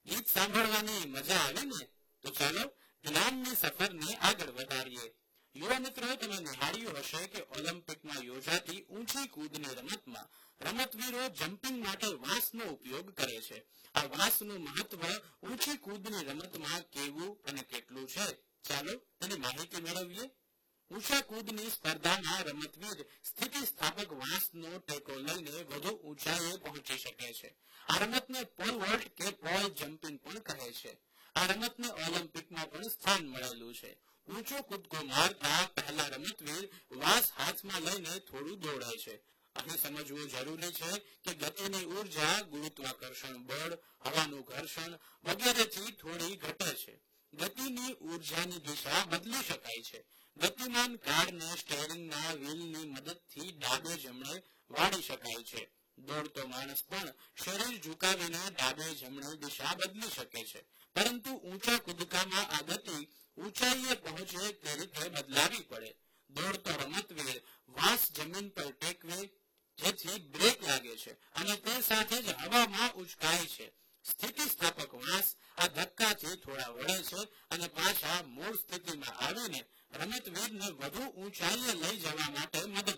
ગીત સાંભળવાની મજા આવી ને? તો ચાલો જ્ઞાનની સફરને આગળ વધારીએ. યુવા મિત્રો, તમે નિહાળ્યું હશે કે ઓલિમ્પિકમાં યોજાતી ઊંચી કૂદની રમતમાં રમતવીરો જમ્પિંગ માટે વાંસનો ઉપયોગ કરે છે. આ વાંસનું મહત્વ ઊંચી કૂદની રમતમાં કેવું અને કેટલું છે, ચાલો તેની માહિતી મેળવીએ. ઊંચા કૂદની સ્પર્ધામાં રમતવીર સ્થિતિસ્થાપક વાંસનો ટેકો લઈને વધુ ઊંચાઈએ પહોંચી શકે છે. આ રમતને પોલ વોલ્ટ કે પોલ જમ્પિંગ પણ કહે છે. આ રમતને ઓલિમ્પિકમાં પણ સ્થાન મળેલું છે. ઊંચો કૂદકો મારતા પહેલા રમતવીર વાંસ હાથમાં લઈને થોડું દોડે છે. અહીં સમજવું જરૂરી છે કે ગતિની ઉર્જા ગુરુત્વાકર્ષણ બળ, હવાનું ઘર્ષણ વગેરેથી થોડી ઘટે છે. ગતિની ઉર્જાની દિશા બદલી શકાય છે. ગતિમાન કારને સ્ટીયરિંગના વ્હીલની મદદથી ડાબે જમણે વાળી શકાય છે. દોડતો માણસ પણ શરીર ઝુકાવીને ડાબે જમણે દિશા બદલી શકે છે. પરંતુ ઊંચા કૂદકામાં આ ગતિ ઊંચાઈએ પહોંચે તે રીતે બદલાવી પડે. દોડતો રમતવીર વાંસ જમીન પર ટેકવે જેથી બ્રેક લાગે છે અને તે સાથે જ હવામાં ઉચકાય છે. સ્થિતિસ્થાપક વાંસ આ ધક્કાથી થોડા વળે છે અને પાછા મૂળ સ્થિતિમાં આવીને રમતવીરને વધુ ઊંચાઈએ લઈ જવા માટે મદદ